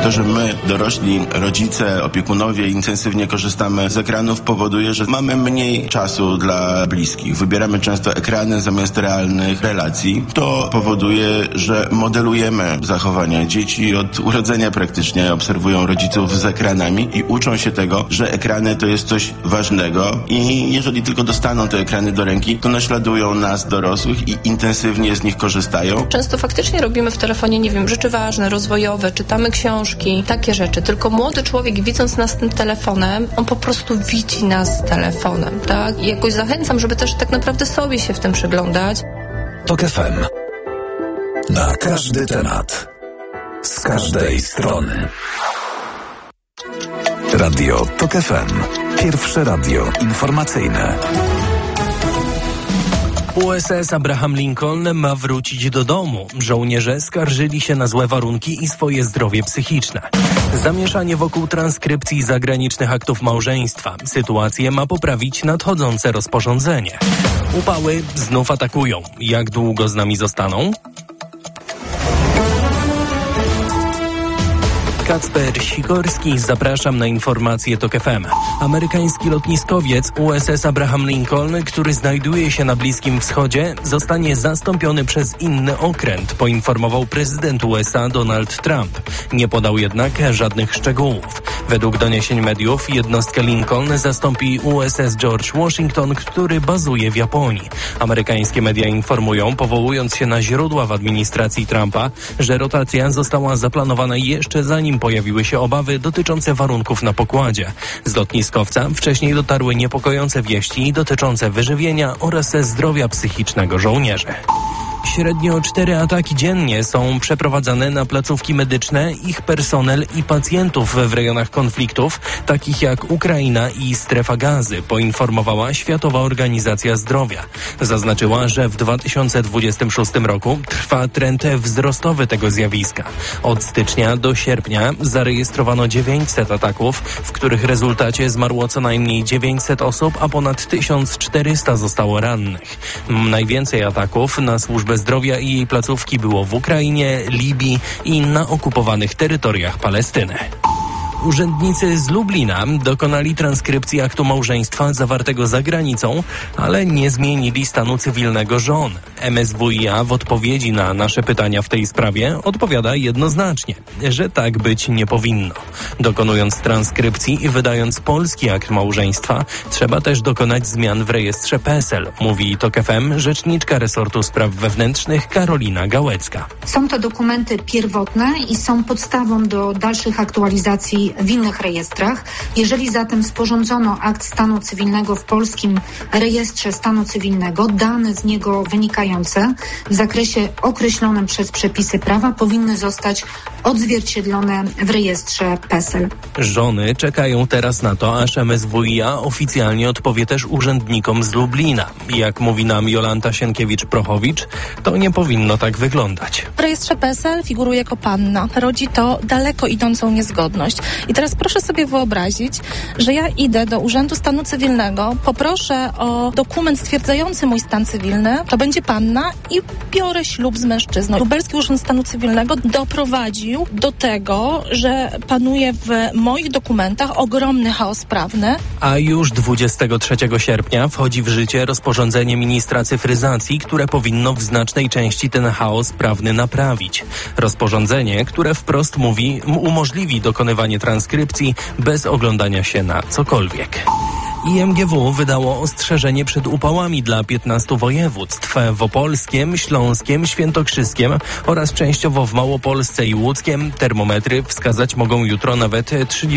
To, że my, dorośli, rodzice, opiekunowie intensywnie korzystamy z ekranów, powoduje, że mamy mniej czasu dla bliskich. Wybieramy często ekrany zamiast realnych relacji. To powoduje, że modelujemy zachowania. Dzieci od urodzenia praktycznie obserwują rodziców z ekranami i uczą się tego, że ekrany to jest coś ważnego i jeżeli tylko dostaną te ekrany do ręki, to naśladują nas, dorosłych, i intensywnie z nich korzystają. Często faktycznie robimy w telefonie, nie wiem, rzeczy ważne, rozwojowe, czytamy książki, takie rzeczy. Tylko młody człowiek, widząc nas tym telefonem, on po prostu widzi nas z telefonem, tak? I jakoś zachęcam, żeby też tak naprawdę sobie się w tym przyglądać. TOK FM. Na każdy temat. Z każdej strony. Radio TOK FM. Pierwsze radio informacyjne. USS Abraham Lincoln ma wrócić do domu. Żołnierze skarżyli się na złe warunki i swoje zdrowie psychiczne. Zamieszanie wokół transkrypcji zagranicznych aktów małżeństwa. Sytuację ma poprawić nadchodzące rozporządzenie. Upały znów atakują. Jak długo z nami zostaną? Kacper Sikorski, zapraszam na informacje TOK FM. Amerykański lotniskowiec USS Abraham Lincoln, który znajduje się na Bliskim Wschodzie, zostanie zastąpiony przez inny okręt, poinformował prezydent USA Donald Trump. Nie podał jednak żadnych szczegółów. Według doniesień mediów jednostkę Lincoln zastąpi USS George Washington, który bazuje w Japonii. Amerykańskie media informują, powołując się na źródła w administracji Trumpa, że rotacja została zaplanowana jeszcze zanim pojawiły się obawy dotyczące warunków na pokładzie. Z lotniskowca wcześniej dotarły niepokojące wieści dotyczące wyżywienia oraz zdrowia psychicznego żołnierzy. Średnio 4 ataki dziennie są przeprowadzane na placówki medyczne, ich personel i pacjentów w rejonach konfliktów, takich jak Ukraina i Strefa Gazy, poinformowała Światowa Organizacja Zdrowia. Zaznaczyła, że w 2026 roku trwa trend wzrostowy tego zjawiska. Od stycznia do sierpnia zarejestrowano 900 ataków, w których rezultacie zmarło co najmniej 900 osób, a ponad 1400 zostało rannych. Najwięcej ataków na służbę zdrowia i jej placówki było w Ukrainie, Libii i na okupowanych terytoriach Palestyny. Urzędnicy z Lublina dokonali transkrypcji aktu małżeństwa zawartego za granicą, ale nie zmienili stanu cywilnego żon. MSWiA w odpowiedzi na nasze pytania w tej sprawie odpowiada jednoznacznie, że tak być nie powinno. Dokonując transkrypcji i wydając polski akt małżeństwa, trzeba też dokonać zmian w rejestrze PESEL, mówi TOK FM rzeczniczka resortu spraw wewnętrznych Karolina Gałecka. Są to dokumenty pierwotne i są podstawą do dalszych aktualizacji w innych rejestrach. Jeżeli zatem sporządzono akt stanu cywilnego w polskim rejestrze stanu cywilnego, dane z niego wynikające w zakresie określonym przez przepisy prawa powinny zostać odzwierciedlone w rejestrze PESEL. Żony czekają teraz na to, aż MSWiA oficjalnie odpowie też urzędnikom z Lublina. Jak mówi nam Jolanta Sienkiewicz-Prochowicz, to nie powinno tak wyglądać. W rejestrze PESEL figuruje jako panna. Rodzi to daleko idącą niezgodność. I teraz proszę sobie wyobrazić, że ja idę do Urzędu Stanu Cywilnego, poproszę o dokument stwierdzający mój stan cywilny, to będzie panna i biorę ślub z mężczyzną. Lubelski Urząd Stanu Cywilnego doprowadził do tego, że panuje w moich dokumentach ogromny chaos prawny. A już 23 sierpnia wchodzi w życie rozporządzenie ministra cyfryzacji, które powinno w znacznej części ten chaos prawny naprawić. Rozporządzenie, które wprost mówi, umożliwi dokonywanie transkrypcji bez oglądania się na cokolwiek. IMGW wydało ostrzeżenie przed upałami dla 15 województw w Opolskiem, Śląskiem, Świętokrzyskiem oraz częściowo w Małopolsce i Łódzkiem. Termometry wskazać mogą jutro nawet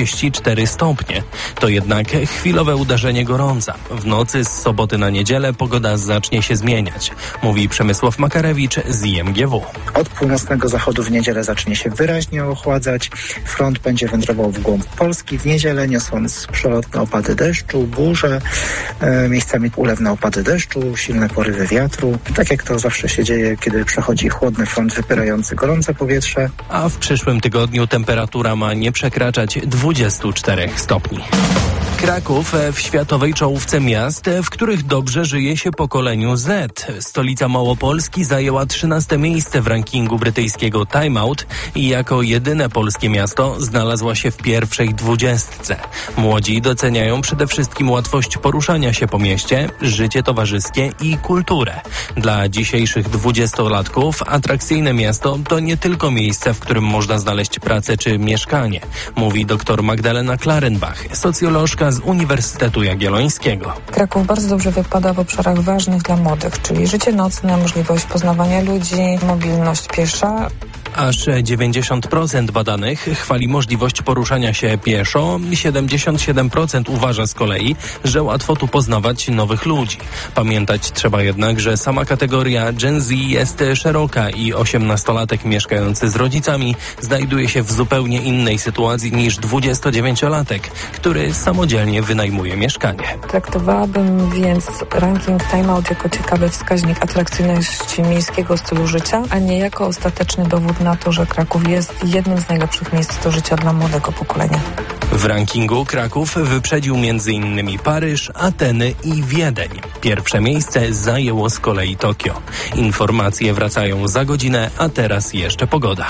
34 stopnie. To jednak chwilowe uderzenie gorąca. W nocy z soboty na niedzielę pogoda zacznie się zmieniać, mówi Przemysław Makarewicz z IMGW. Od północnego zachodu w niedzielę zacznie się wyraźnie ochładzać. Front będzie wędrował w głąb Polski w niedzielę, niosąc przelotne opady deszczu, burze, miejscami ulewne opady deszczu, silne porywy wiatru. Tak jak to zawsze się dzieje, kiedy przechodzi chłodny front wypierający gorące powietrze. A w przyszłym tygodniu temperatura ma nie przekraczać 24 stopni. Kraków w światowej czołówce miast, w których dobrze żyje się pokoleniu Z. Stolica Małopolski zajęła 13. miejsce w rankingu brytyjskiego Time Out i jako jedyne polskie miasto znalazła się w pierwszej 20. Młodzi doceniają przede wszystkim łatwość poruszania się po mieście, życie towarzyskie i kulturę. Dla dzisiejszych 20-latków atrakcyjne miasto to nie tylko miejsce, w którym można znaleźć pracę czy mieszkanie, mówi dr Magdalena Klarenbach, socjolożka z Uniwersytetu Jagiellońskiego. Kraków bardzo dobrze wypada w obszarach ważnych dla młodych, czyli życie nocne, możliwość poznawania ludzi, mobilność piesza. Aż 90% badanych chwali możliwość poruszania się pieszo, 77% uważa z kolei, że łatwo tu poznawać nowych ludzi. Pamiętać trzeba jednak, że sama kategoria Gen Z jest szeroka i 18-latek mieszkający z rodzicami znajduje się w zupełnie innej sytuacji niż 29-latek, który samodzielnie wynajmuje mieszkanie. Traktowałabym więc ranking Time Out jako ciekawy wskaźnik atrakcyjności miejskiego stylu życia, a nie jako ostateczny dowód na to, że Kraków jest jednym z najlepszych miejsc do życia dla młodego pokolenia. W rankingu Kraków wyprzedził m.in. Paryż, Ateny i Wiedeń. Pierwsze miejsce zajęło z kolei Tokio. Informacje wracają za godzinę, a teraz jeszcze pogoda.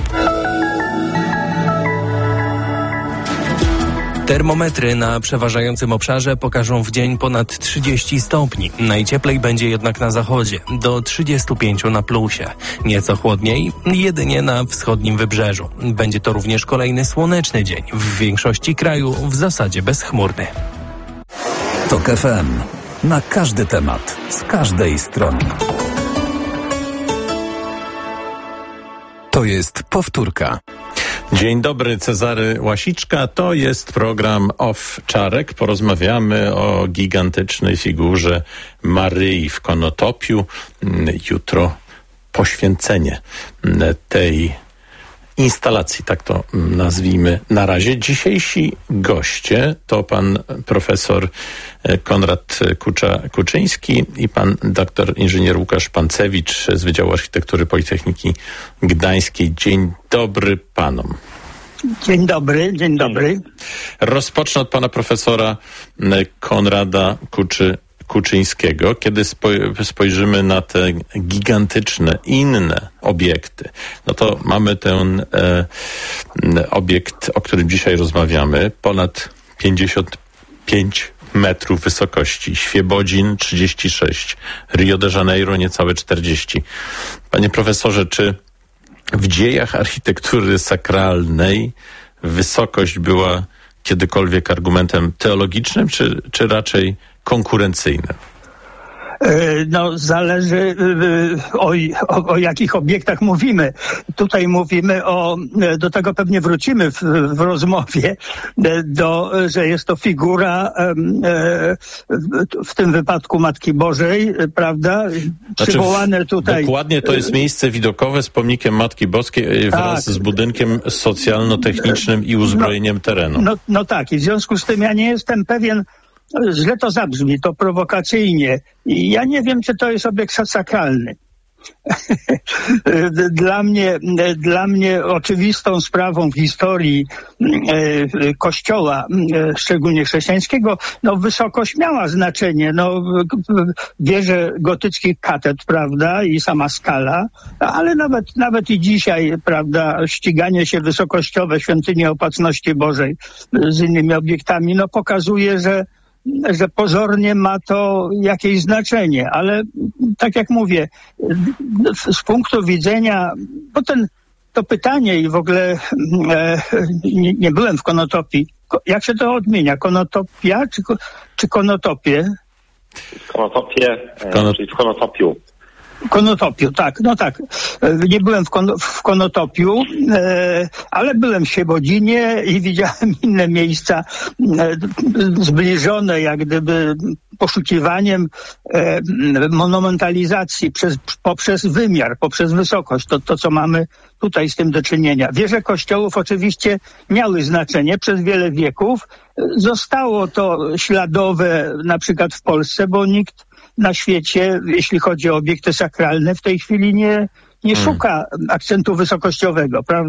Termometry na przeważającym obszarze pokażą w dzień ponad 30 stopni. Najcieplej będzie jednak na zachodzie, do 35 na plusie. Nieco chłodniej, jedynie na wschodnim wybrzeżu. Będzie to również kolejny słoneczny dzień. W większości kraju w zasadzie bezchmurny. TOK FM. Na każdy temat, z każdej strony. To jest powtórka. Dzień dobry, Cezary Łasiczka. To jest program Owczarek. Porozmawiamy o gigantycznej figurze Maryi w Konotopiu. Jutro poświęcenie tej instalacji, tak to nazwijmy na razie. Dzisiejsi goście to pan profesor Konrad Kuczyński i pan doktor inżynier Łukasz Pancewicz z Wydziału Architektury Politechniki Gdańskiej. Dzień dobry panom. Dzień dobry, dzień dobry. Rozpocznę od pana profesora Konrada Kuczyńskiego. Kiedy spojrzymy na te gigantyczne, inne obiekty, no to mamy ten obiekt, o którym dzisiaj rozmawiamy, ponad 55 metrów wysokości, Świebodzin 36, Rio de Janeiro niecałe 40. Panie profesorze, czy w dziejach architektury sakralnej wysokość była kiedykolwiek argumentem teologicznym, czy raczej konkurencyjnym? No, zależy o jakich obiektach mówimy. Tutaj mówimy do tego pewnie wrócimy w rozmowie, że jest to figura w tym wypadku Matki Bożej, prawda? Przywołane tutaj. Dokładnie, to jest miejsce widokowe z pomnikiem Matki Boskiej wraz z budynkiem socjalno-technicznym i uzbrojeniem terenu. No tak, i w związku z tym ja nie jestem pewien, źle to zabrzmi, to prowokacyjnie. I ja nie wiem, czy to jest obiekt sakralny. Dla mnie oczywistą sprawą w historii Kościoła, szczególnie chrześcijańskiego, no wysokość miała znaczenie. No, wieże gotyckich katedr, prawda, i sama skala, ale nawet i dzisiaj, prawda, ściganie się wysokościowe Świątyni Opatrzności Bożej z innymi obiektami, no pokazuje, że pozornie ma to jakieś znaczenie, ale tak jak mówię, z punktu widzenia, bo to pytanie i w ogóle nie byłem w Konotopii. Jak się to odmienia? Konotopia czy Konotopie? Konotopie, czyli w Konotopiu. Konotopiu, tak, no tak. Nie byłem w Konotopiu, ale byłem w Świebodzinie i widziałem inne miejsca zbliżone jak gdyby poszukiwaniem monumentalizacji poprzez wymiar, poprzez wysokość, to co mamy tutaj z tym do czynienia. Wieże kościołów oczywiście miały znaczenie przez wiele wieków. Zostało to śladowe na przykład w Polsce, bo nikt na świecie, jeśli chodzi o obiekty sakralne, w tej chwili nie szuka akcentu wysokościowego, prawda?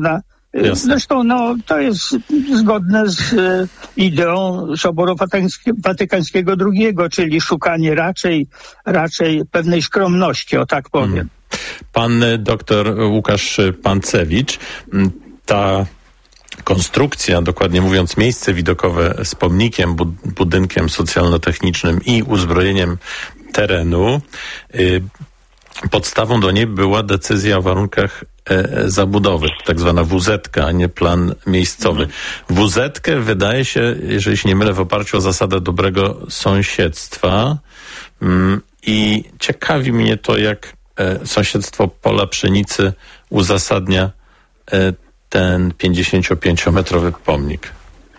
Jasne. Zresztą to jest zgodne z ideą Soboru Watykańskiego II, czyli szukanie raczej pewnej skromności, o tak powiem. Pan doktor Łukasz Pancewicz, ta konstrukcja, dokładnie mówiąc miejsce widokowe z pomnikiem, budynkiem socjalno-technicznym i uzbrojeniem terenu, podstawą do niej była decyzja o warunkach zabudowy, tak zwana WZ-ka, a nie plan miejscowy. WZ-kę wydaje się, jeżeli się nie mylę, w oparciu o zasadę dobrego sąsiedztwa i ciekawi mnie to, jak sąsiedztwo pola pszenicy uzasadnia ten 55-metrowy pomnik.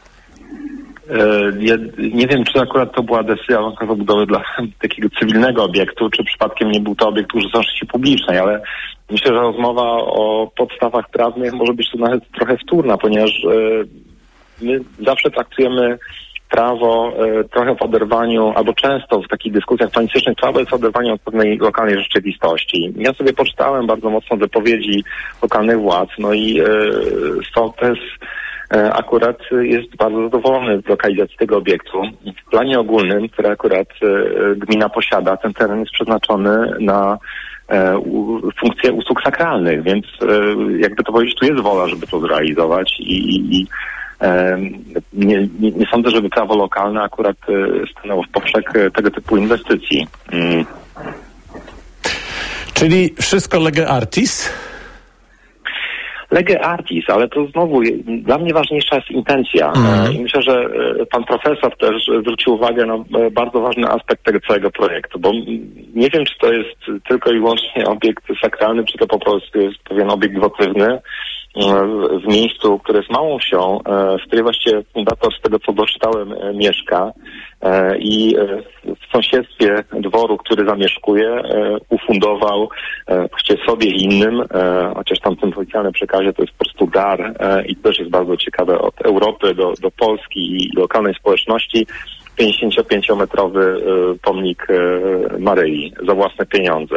Ja nie wiem, czy akurat to była decyzja o warunkach zabudowy dla takiego cywilnego obiektu, czy przypadkiem nie był to obiekt użyteczności publicznej, ale myślę, że rozmowa o podstawach prawnych może być tu nawet trochę wtórna, ponieważ my zawsze traktujemy prawo trochę w oderwaniu, albo często w takich dyskusjach planistycznych prawo jest w oderwaniu od pewnej lokalnej rzeczywistości. Ja sobie poczytałem bardzo mocno wypowiedzi lokalnych władz, i sołtys akurat jest bardzo zadowolony z lokalizacji tego obiektu. W planie ogólnym, który akurat gmina posiada, ten teren jest przeznaczony na funkcję usług sakralnych, więc jakby to powiedzieć, tu jest wola, żeby to zrealizować i nie sądzę, żeby prawo lokalne akurat stanęło w poprzek tego typu inwestycji. Czyli wszystko lege artis? Lege artis, ale to znowu dla mnie ważniejsza jest intencja. I myślę, że pan profesor też zwrócił uwagę na bardzo ważny aspekt tego całego projektu, bo nie wiem, czy to jest tylko i wyłącznie obiekt sakralny, czy to po prostu jest pewien obiekt wotywny w miejscu, które jest małą wsią, w której właściwie fundator, z tego co doczytałem, mieszka i w sąsiedztwie dworu, który zamieszkuje, ufundował właściwie sobie i innym, chociaż tam w tym oficjalnym przekazie to jest po prostu dar i to też jest bardzo ciekawe, od Europy do Polski i lokalnej społeczności 55-metrowy pomnik Maryi za własne pieniądze.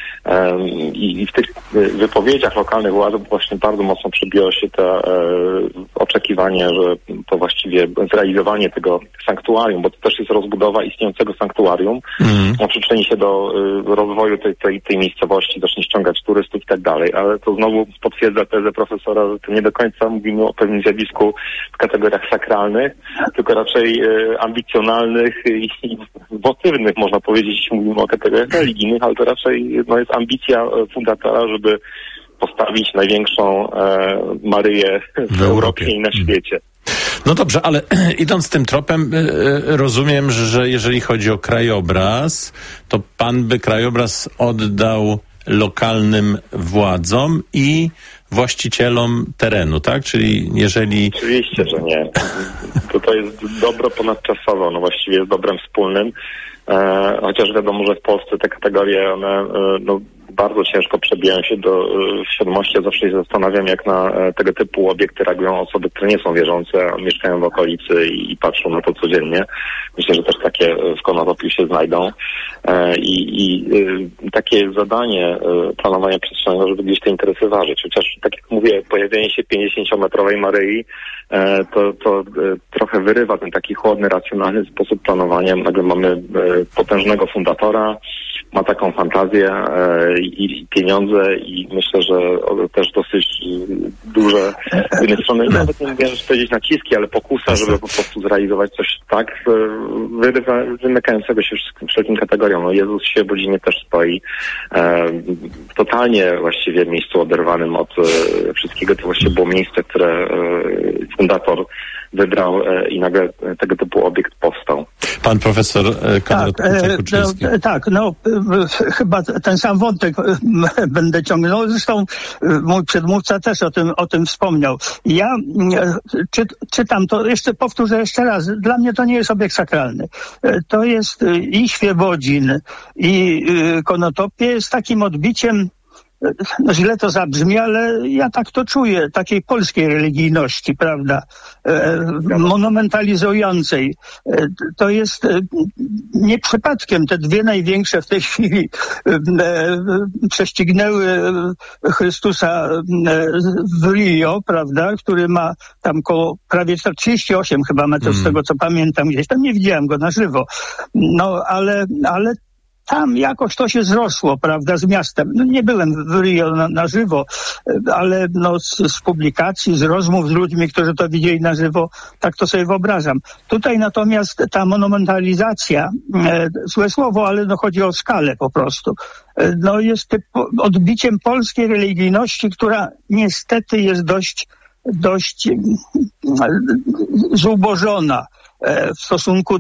I w tych wypowiedziach lokalnych władz właśnie bardzo mocno przybiło się to oczekiwanie, że to właściwie zrealizowanie tego sanktuarium, bo to też jest rozbudowa istniejącego sanktuarium, przyczyni się do rozwoju tej miejscowości, zacznie ściągać turystów i tak dalej, ale to znowu potwierdza tezę profesora, że to nie do końca mówimy o pewnym zjawisku w kategoriach sakralnych, tylko raczej ambicjonalnych i wotywnych, można powiedzieć, jeśli mówimy o kategoriach religijnych, ale to raczej jest ambicja fundatora, żeby postawić największą Maryję w Europie i na świecie. No dobrze, ale idąc tym tropem, rozumiem, że jeżeli chodzi o krajobraz, to pan by krajobraz oddał lokalnym władzom i właścicielom terenu, tak? Czyli jeżeli... Oczywiście, że nie. To jest dobro ponadczasowe, właściwie jest dobrem wspólnym. Chociaż wiadomo, że w Polsce te kategorie, one bardzo ciężko przebijają się do świadomości. Ja zawsze się zastanawiam, jak na tego typu obiekty reagują osoby, które nie są wierzące, a mieszkają w okolicy i patrzą na to codziennie. Myślę, że też takie w Konotopiu się znajdą. I takie zadanie planowania przestrzennego, żeby gdzieś te interesy ważyć. Chociaż, tak jak mówię, pojawienie się 50-metrowej Maryi to trochę wyrywa ten taki chłodny, racjonalny sposób planowania. Nagle mamy potężnego fundatora, ma taką fantazję i pieniądze i myślę, że też dosyć duże z jednej strony, nawet nie mówię, że powiedzieć naciski, ale pokusa, żeby po prostu zrealizować coś tak wymykającego się wszelkim kategoriom. Jezus się w rodzinie też stoi totalnie właściwie w miejscu oderwanym od wszystkiego. To właściwie było miejsce, które fundator wybrał i nagle tego typu obiekt powstał. Pan profesor Konrad Kuczyński. Chyba ten sam wątek będę ciągnął. Zresztą mój przedmówca też o tym wspomniał. Ja czytam to, powtórzę jeszcze raz. Dla mnie to nie jest obiekt sakralny. To jest i Świebodzin, i Konotopie jest takim odbiciem no źle to zabrzmi, ale ja tak to czuję, takiej polskiej religijności, prawda, monumentalizującej. To jest nie przypadkiem te dwie największe w tej chwili prześcignęły Chrystusa w Rio, prawda, który ma tam prawie 38 chyba metrów, z tego co pamiętam gdzieś. Tam nie widziałem go na żywo. No, ale tam jakoś to się zrosło, prawda, z miastem. No, nie byłem w Rio na żywo, ale no, z publikacji, z rozmów z ludźmi, którzy to widzieli na żywo, tak to sobie wyobrażam. Tutaj natomiast ta monumentalizacja, złe słowo, ale no, chodzi o skalę po prostu, no, jest odbiciem polskiej religijności, która niestety jest dość zubożona w stosunku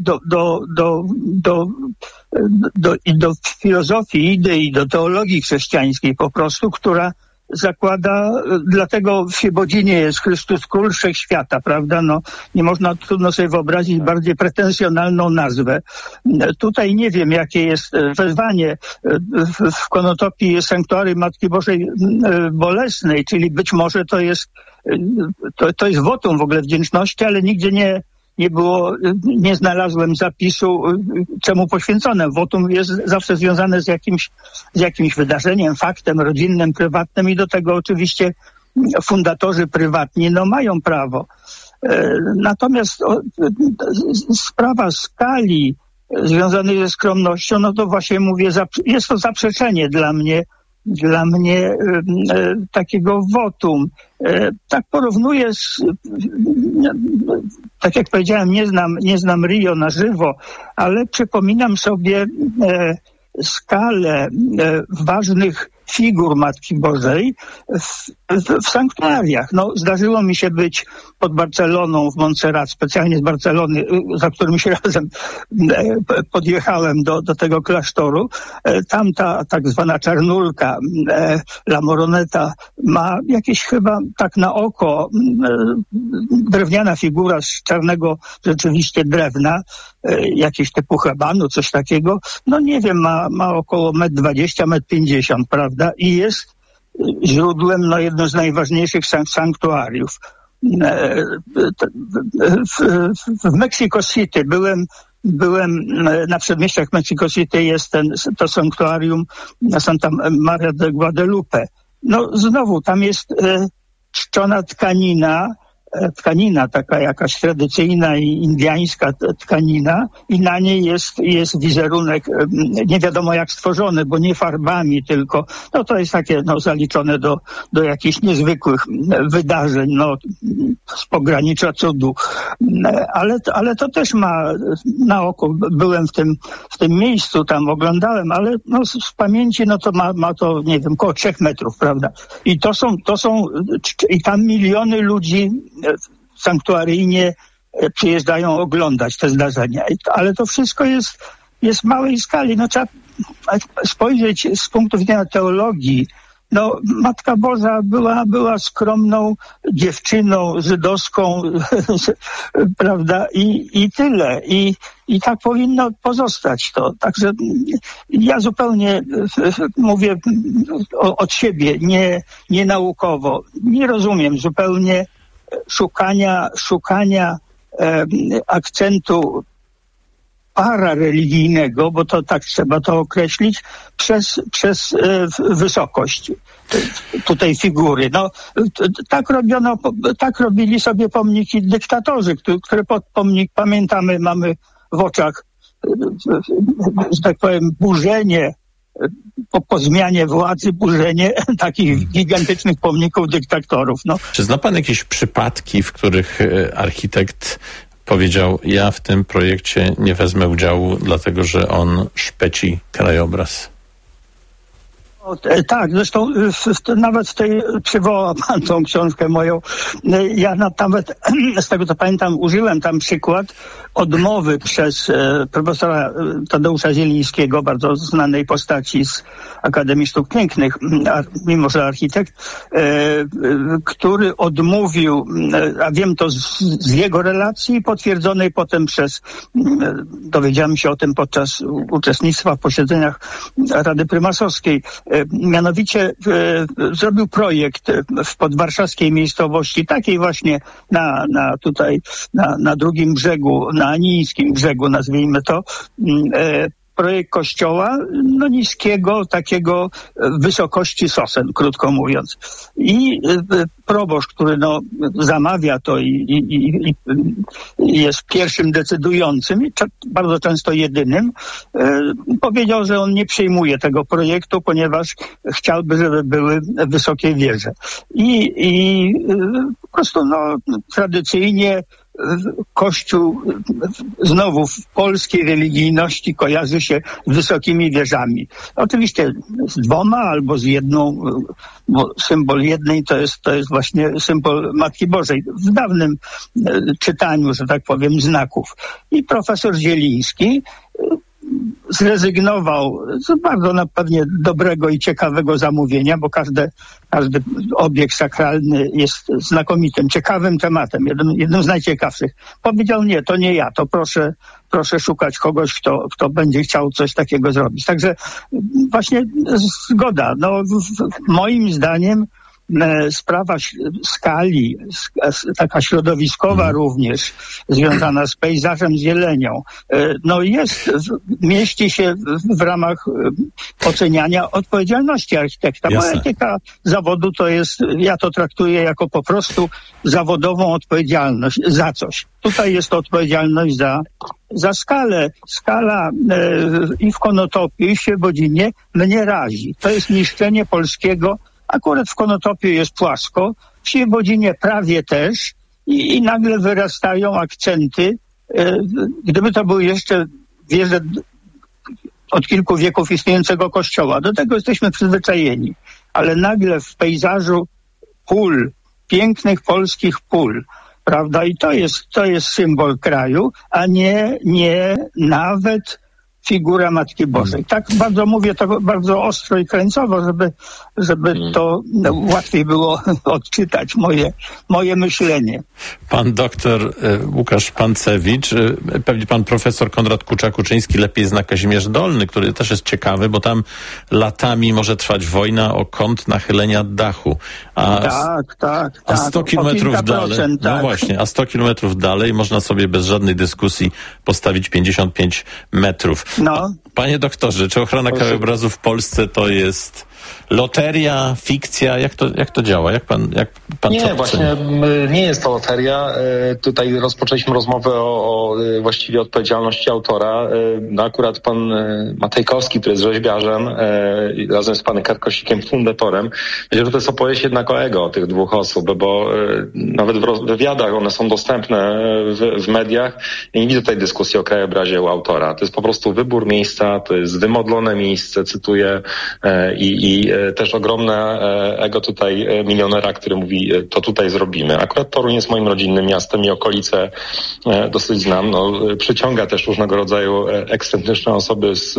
do filozofii, idei, do teologii chrześcijańskiej po prostu, która zakłada, dlatego w Świebodzinie jest Chrystus Król Wszechświata, prawda? No, nie można, trudno sobie wyobrazić bardziej pretensjonalną nazwę. Tutaj nie wiem, jakie jest wezwanie. W Konotopii jest sanktuarium Matki Bożej Bolesnej, czyli być może to jest wotum w ogóle wdzięczności, ale nigdzie nie znalazłem zapisu, czemu poświęcone. Wotum jest zawsze związane z jakimś wydarzeniem, faktem rodzinnym, prywatnym i do tego oczywiście fundatorzy prywatni mają prawo. Natomiast sprawa skali związanej ze skromnością, no to właśnie mówię, jest to zaprzeczenie dla mnie takiego wotum. Tak porównuję tak jak powiedziałem, nie znam Rio na żywo, ale przypominam sobie skalę ważnych figur Matki Bożej w sanktuariach. No, zdarzyło mi się być pod Barceloną w Montserrat, specjalnie z Barcelony, za którym się razem podjechałem do tego klasztoru. Tam ta tak zwana czarnulka, La Moroneta, ma jakieś chyba tak na oko drewniana figura z czarnego rzeczywiście drewna, jakieś typu hebanu, coś takiego. No nie wiem, ma około 1,20 m, 1,50 m, prawda? I jest źródłem, jedno z najważniejszych sanktuariów. W Mexico City byłem na przedmieściach Mexico City, jest to sanktuarium Santa Maria de Guadalupe. No znowu, tam jest czczona tkanina taka jakaś tradycyjna i indyjska tkanina i na niej jest wizerunek nie wiadomo jak stworzony, bo nie farbami tylko, to jest takie zaliczone do jakichś niezwykłych wydarzeń, z pogranicza cudu. Ale to też ma na oko, byłem w tym miejscu, tam oglądałem, ale z pamięci to ma to, nie wiem, około 3 metrów, prawda? I to są i tam miliony ludzi sanktuaryjnie przyjeżdżają oglądać te zdarzenia. Ale to wszystko jest w małej skali. Trzeba spojrzeć z punktu widzenia teologii. Matka Boża była skromną dziewczyną żydowską, prawda? I tyle. I tak powinno pozostać to. Także ja zupełnie mówię od siebie, nie naukowo. Nie rozumiem zupełnie szukania akcentu parareligijnego, bo to tak trzeba to określić, przez wysokość tutaj figury. Tak robili sobie pomniki dyktatorzy, które pod pomnik, pamiętamy, mamy w oczach, że tak powiem, burzenie, po zmianie władzy, burzenie takich gigantycznych pomników dyktatorów. Czy zna pan jakieś przypadki, w których architekt powiedział: ja w tym projekcie nie wezmę udziału, dlatego że on szpeci krajobraz? Tak, zresztą nawet przywołał pan tą książkę moją. Ja nawet, z tego co pamiętam, użyłem tam przykład odmowy przez profesora Tadeusza Zielińskiego, bardzo znanej postaci z Akademii Sztuk Pięknych, mimo że architekt, który odmówił, a wiem to z jego relacji, potwierdzonej potem dowiedziałem się o tym podczas uczestnictwa w posiedzeniach Rady Prymasowskiej, Mianowicie zrobił projekt w podwarszawskiej miejscowości, takiej właśnie na drugim brzegu, na Anińskim brzegu, nazwijmy to, projekt kościoła, niskiego, takiego wysokości sosen, krótko mówiąc. I proboszcz, który zamawia to i jest pierwszym decydującym, i bardzo często jedynym, powiedział, że on nie przyjmuje tego projektu, ponieważ chciałby, żeby były wysokie wieże. I po prostu tradycyjnie Kościół znowu w polskiej religijności kojarzy się z wysokimi wieżami. Oczywiście z dwoma albo z jedną, bo symbol jednej to jest właśnie symbol Matki Bożej w dawnym czytaniu, że tak powiem, znaków. I profesor Zieliński zrezygnował z bardzo pewnie dobrego i ciekawego zamówienia, bo każdy obiekt sakralny jest znakomitym, ciekawym tematem, jednym z najciekawszych. Powiedział: nie, to nie ja, to proszę szukać kogoś, kto będzie chciał coś takiego zrobić. Także właśnie zgoda. Moim zdaniem sprawa skali, taka środowiskowa również, związana z pejzażem, z zielenią, mieści się w ramach oceniania odpowiedzialności architekta. Bo etyka zawodu to jest, ja to traktuję jako po prostu zawodową odpowiedzialność za coś. Tutaj jest odpowiedzialność za skalę. Skala i w Konotopiu, i w Świebodzinie mnie razi. To jest niszczenie polskiego. Akurat w Konotopiu jest płasko, w Świebodzinie prawie też i nagle wyrastają akcenty. Gdyby to były jeszcze wieże od kilku wieków istniejącego kościoła, do tego jesteśmy przyzwyczajeni. Ale nagle w pejzażu pól, pięknych polskich pól, prawda? I to jest symbol kraju, a nie nawet figura Matki Bożej. Tak bardzo mówię to bardzo ostro i krańcowo, żeby to łatwiej było odczytać moje myślenie. Pan doktor Łukasz Pancewicz, pewnie pan profesor Konrad Kucza-Kuczyński lepiej zna Kazimierz Dolny, który też jest ciekawy, bo tam latami może trwać wojna o kąt nachylenia dachu. Tak. A 100 kilometrów dalej, tak. no właśnie, a 100 kilometrów dalej można sobie bez żadnej dyskusji postawić 55 metrów. Panie doktorze, czy ochrona krajobrazu w Polsce to jest loteria, fikcja? Jak to działa? Jak pan Nie, właśnie nie jest to loteria. Tutaj rozpoczęliśmy rozmowę o właściwie odpowiedzialności autora. Akurat pan Matejkowski, który jest rzeźbiarzem, razem z panem Karkosikiem, fundatorem, myślę, że to jest opowieść jednak o ego tych dwóch osób, bo nawet w wywiadach one są dostępne w mediach. Ja nie widzę tutaj dyskusji o krajobrazie u autora. To jest po prostu wybór miejsca, to jest wymodlone miejsce, cytuję, i też ogromne ego tutaj milionera, który mówi, to tutaj zrobimy. Akurat Toruń jest moim rodzinnym miastem i okolice dosyć znam. Przyciąga też różnego rodzaju ekscentryczne osoby z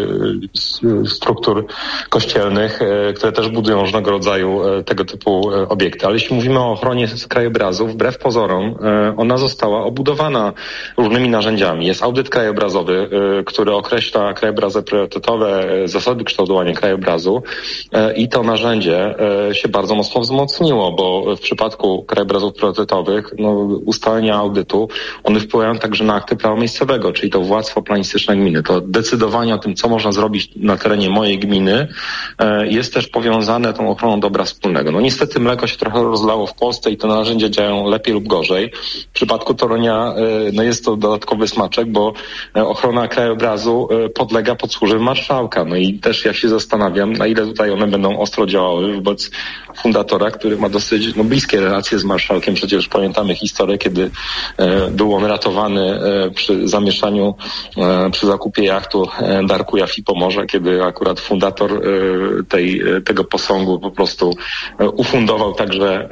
struktur kościelnych, które też budują różnego rodzaju tego typu obiekty. Ale jeśli mówimy o ochronie krajobrazu, wbrew pozorom ona została obudowana różnymi narzędziami. Jest audyt krajobrazowy, który określa krajobrazy priorytetowe, zasady kształtowania krajobrazu, i to narzędzie się bardzo mocno wzmocniło, bo w przypadku krajobrazów priorytetowych ustalenia audytu, one wpływają także na akty prawa miejscowego, czyli to władztwo planistyczne gminy. To decydowanie o tym, co można zrobić na terenie mojej gminy, jest też powiązane tą ochroną dobra wspólnego. Niestety mleko się trochę rozlało w Polsce i te narzędzia działają lepiej lub gorzej. W przypadku Torunia jest to dodatkowy smaczek, bo ochrona krajobrazu podlega pod służbę marszałka. I też ja się zastanawiam, na ile tutaj one będą ostro działały wobec fundatora, który ma dosyć bliskie relacje z marszałkiem. Przecież pamiętamy historię, kiedy był on ratowany przy zamieszaniu, przy zakupie jachtu Darku Jafi Pomorza, kiedy akurat fundator tego posągu po prostu ufundował także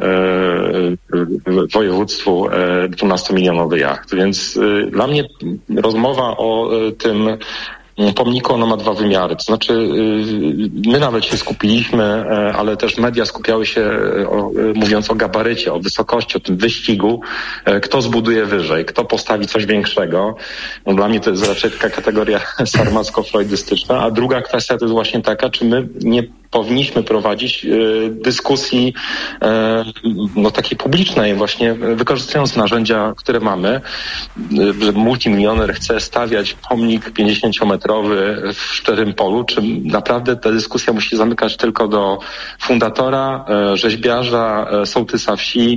województwu 12-milionowy jacht. Więc dla mnie rozmowa o tym pomniku, ono ma dwa wymiary. To znaczy, my nawet się skupiliśmy, ale też media skupiały się mówiąc o gabarycie, o wysokości, o tym wyścigu, kto zbuduje wyżej, kto postawi coś większego. Dla mnie to jest raczej taka kategoria sarmacko-freudystyczna, a druga kwestia to jest właśnie taka, czy my nie powinniśmy prowadzić dyskusji takiej publicznej, właśnie wykorzystując narzędzia, które mamy, że multimilioner chce stawiać pomnik 50-metrowy w Szczerym Polu, czy naprawdę ta dyskusja musi zamykać tylko do fundatora, rzeźbiarza, sołtysa wsi,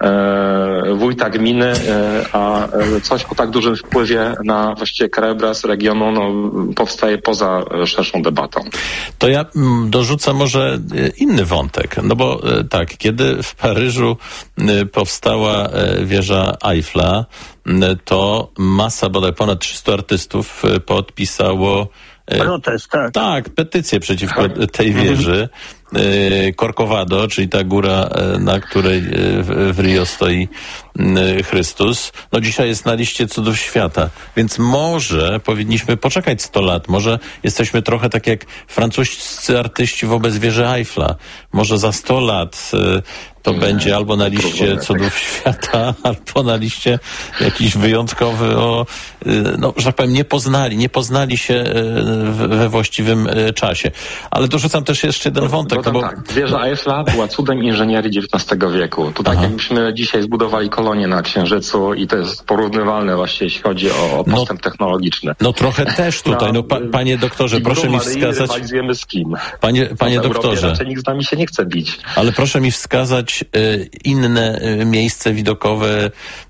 wójta gminy, a coś o tak dużym wpływie na właściwie krajobraz regionu powstaje poza szerszą debatą. To ja dorzucam może inny wątek, no bo tak, kiedy w Paryżu powstała wieża Eiffla, to masa, bodaj ponad 300 artystów podpisało protest, tak. Tak, petycję przeciwko tej wieży. Corcovado, czyli ta góra, na której w Rio stoi Chrystus, dzisiaj jest na liście cudów świata. Więc może powinniśmy poczekać 100 lat. Może jesteśmy trochę tak jak francuscy artyści wobec wieży Eiffla. Może za 100 lat to będzie albo na liście cudów świata, albo na liście jakiś wyjątkowy że tak powiem, nie poznali się we właściwym czasie. Ale dorzucam też jeszcze jeden wątek. Tak, wieża Eiffla była cudem inżynierii XIX wieku. To tak jakbyśmy dzisiaj zbudowali kolonię na Księżycu i to jest porównywalne właśnie, jeśli chodzi o postęp technologiczny. Trochę też tutaj. Panie doktorze, proszę mi wskazać... Rywalizujemy z kim? Panie doktorze. Raczej nikt z nami się nie chce bić. Ale proszę mi wskazać inne miejsce widokowe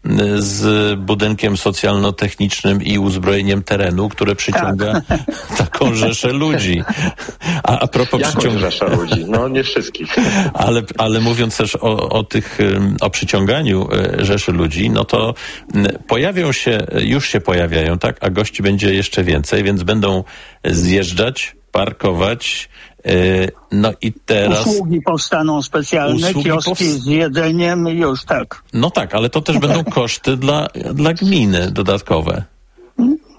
z budynkiem socjalno-technicznym i uzbrojeniem terenu, które przyciąga taką rzeszę ludzi. A propos rzeszę ludzi? Nie wszystkich. Ale mówiąc też o przyciąganiu rzeszy ludzi, to już się pojawiają, tak? A gości będzie jeszcze więcej, więc będą zjeżdżać, parkować. I teraz... Usługi powstaną specjalne, kioski z jedzeniem, już tak. Tak, ale to też będą koszty dla gminy dodatkowe.